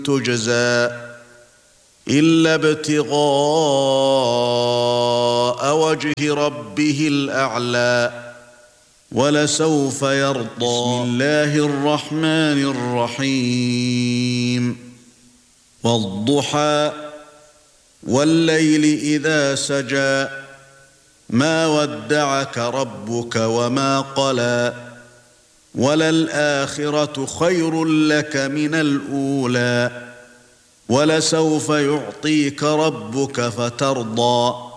تجزى إلا ابتغاء وجه ربه الأعلى ولسوف يرضى. بسم الله الرحمن الرحيم والضحى والليل إذا سجى ما ودعك ربك وما قلى وللآخرة خير لك من الأولى ولسوف يعطيك ربك فترضى